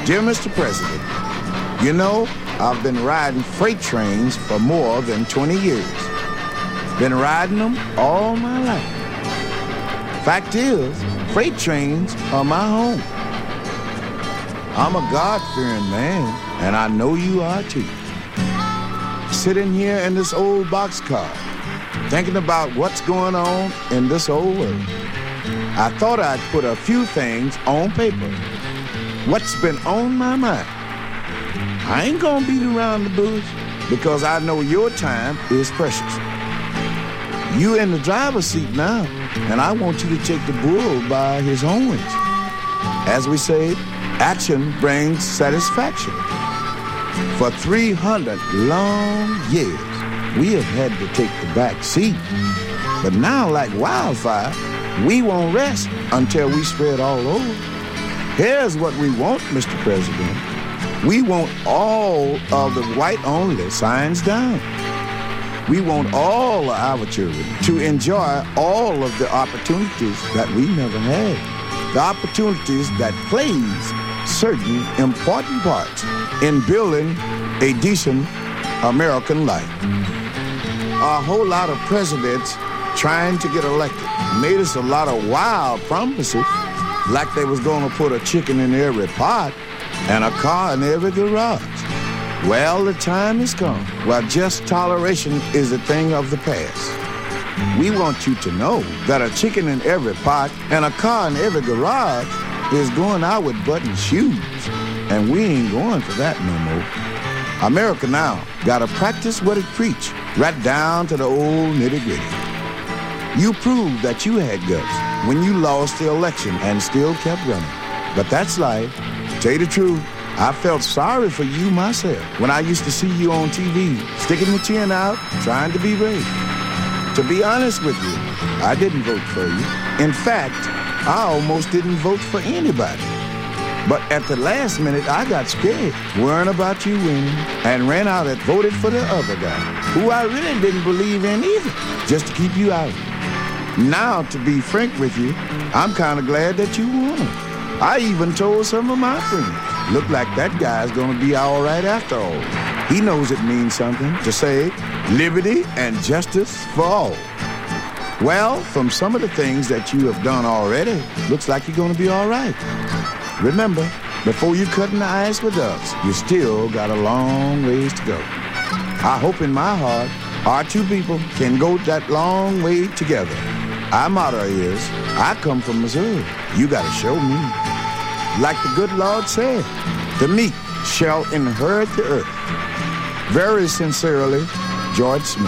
Dear Mr. President, you know, I've been riding freight trains for more than 20 years. Been riding them all my life. Fact is, freight trains are my home. I'm a God-fearing man, and I know you are too. Sitting here in this old boxcar, thinking about what's going on in this old world, I thought I'd put a few things on paper. What's been on my mind? I ain't gonna beat around the bush because I know your time is precious. You in the driver's seat now, and I want you to take the bull by his horns. As we say, action brings satisfaction. For 300 long years, we have had to take the back seat. But now, like wildfire, we won't rest until we spread all over. Here's what we want, Mr. President. We want all of the white-only signs down. We want all of our children to enjoy all of the opportunities that we never had. The opportunities that plays certain important parts in building a decent American life. A whole lot of presidents trying to get elected made us a lot of wild promises, like they was gonna put a chicken in every pot and a car in every garage. Well, the time has come where just toleration is a thing of the past. We want you to know that a chicken in every pot and a car in every garage is going out with button shoes, and we ain't going for that no more. America now gotta practice what it preach, right down to the old nitty-gritty. You proved that you had guts when you lost the election and still kept running. But that's life. Tell you the truth, I felt sorry for you myself when I used to see you on TV, sticking your chin out, trying to be brave. To be honest with you, I didn't vote for you. In fact, I almost didn't vote for anybody. But at the last minute, I got scared, worrying about you winning, and ran out and voted for the other guy, who I really didn't believe in either, just to keep you out. Now, to be frank with you, I'm kind of glad that you won. I even told some of my friends, look like that guy's gonna be all right after all. He knows it means something to say liberty and justice for all. Well, from some of the things that you have done already, looks like you're gonna be all right. Remember, before you cut in the ice with us, you still got a long ways to go. I hope in my heart, our two people can go that long way together. Our motto is, I come from Missouri. You gotta show me. Like the good Lord said, the meek shall inherit the earth. Very sincerely, George Smith.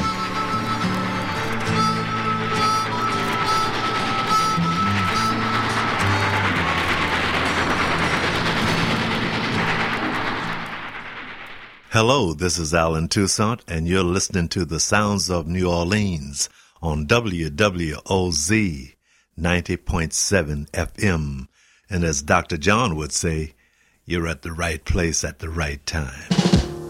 Hello, this is Alan Toussaint, and you're listening to the Sounds of New Orleans on WWOZ 90.7 FM. And as Dr. John would say, you're at the right place at the right time.